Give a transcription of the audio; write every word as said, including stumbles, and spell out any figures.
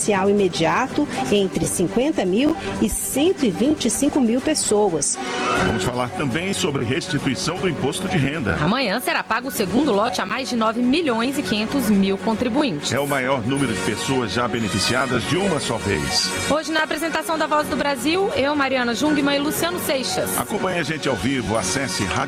emergencial imediato entre cinquenta mil e cento e vinte e cinco mil pessoas. Vamos falar também sobre restituição do imposto de renda. Amanhã será pago o segundo lote a mais de nove milhões e quinhentos mil contribuintes. É o maior número de pessoas já beneficiadas de uma só vez. Hoje, na apresentação da Voz do Brasil, eu, Mariana Jungmann e Luciano Seixas. Acompanhe a gente ao vivo, acesse